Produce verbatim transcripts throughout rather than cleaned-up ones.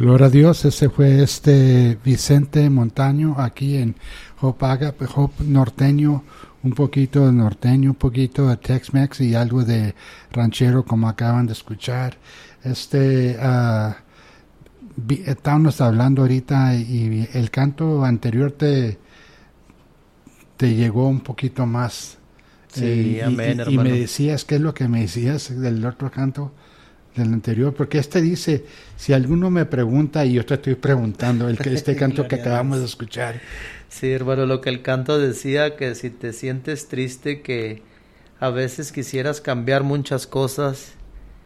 Gloria a Dios, ese fue este Vicente Montaño aquí en Hope Agape, Hope norteño, un poquito de norteño, un poquito de Tex-Mex y algo de ranchero como acaban de escuchar. Este, uh, estábamos hablando ahorita y el canto anterior te, te llegó un poquito más. Sí, eh, y, amén, y, hermano. y me decías, ¿qué es lo que me decías del otro canto? Del anterior, porque este dice, si alguno me pregunta y yo te estoy preguntando, el que este canto que acabamos de escuchar. Sí, hermano, lo que el canto decía, que si te sientes triste, que a veces quisieras cambiar muchas cosas,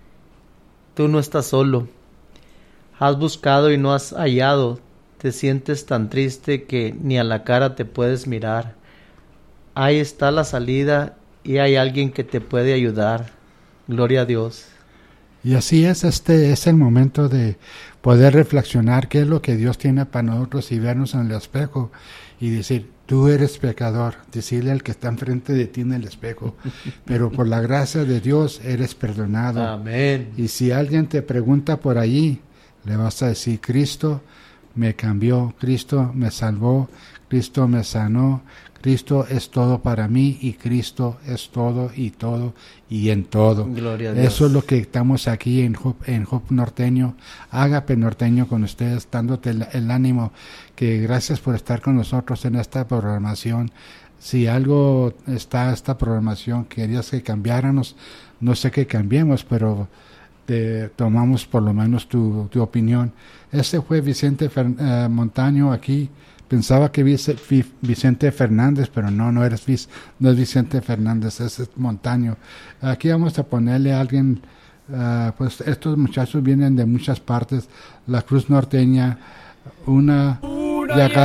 tú no estás solo. Has buscado y no has hallado, te sientes tan triste que ni a la cara te puedes mirar. Ahí está la salida y hay alguien que te puede ayudar. Gloria a Dios. Y así es, este es el momento de poder reflexionar qué es lo que Dios tiene para nosotros y vernos en el espejo y decir, tú eres pecador, decirle al que está enfrente de ti en el espejo, pero por la gracia de Dios eres perdonado. Amén. Y si alguien te pregunta por allí, le vas a decir, Cristo me cambió, Cristo me salvó, Cristo me sanó, Cristo es todo para mí y Cristo es todo y todo y en todo. Gloria a Dios. Eso es lo que estamos aquí en Hope, en Hope Norteño, Agape Norteño con ustedes, dándote el, el ánimo que gracias por estar con nosotros en esta programación. Si algo está esta programación, querías que cambiáramos, no sé qué cambiemos, pero te tomamos por lo menos tu, tu opinión. Este fue Vicente Fer, uh, Montaño aquí. Pensaba que Vicente Fernández, pero no, no eres no es Vicente Fernández, es Montaño. Aquí vamos a ponerle a alguien, uh, pues estos muchachos vienen de muchas partes, la Cruz Norteña, una, una